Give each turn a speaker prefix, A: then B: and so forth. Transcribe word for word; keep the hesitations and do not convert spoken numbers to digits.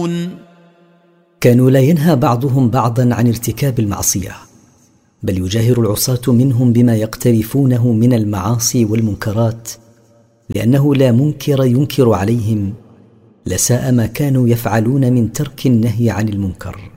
A: يعملون.
B: كانوا لا ينهى بعضهم بعضا عن ارتكاب المعصية، بل يجاهر العصاة منهم بما يقترفونه من المعاصي والمنكرات، لأنه لا منكر ينكر عليهم لساء ما كانوا يفعلون من ترك النهي عن المنكر.